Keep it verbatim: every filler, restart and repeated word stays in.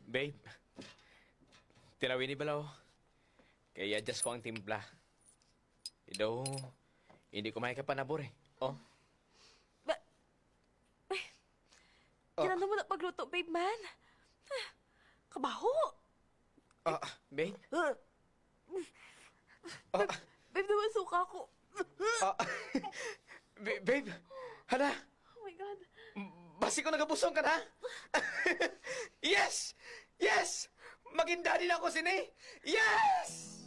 Babe, tirawin ni Balaw. Kaya adjust ko ang timpla. Idaw, hindi ko may kapanabor eh. Oh. Ba... Ay, Oh. kinano mo na pagluto, babe man. Ah, kabaho. Ah, babe? Ah, Ah, babe, naman suka ko. ah, ba- babe, hana, Oh my God. basi ko nagabusong ka na? Yes! Yes! Maging daddy na ako, sini! Yes!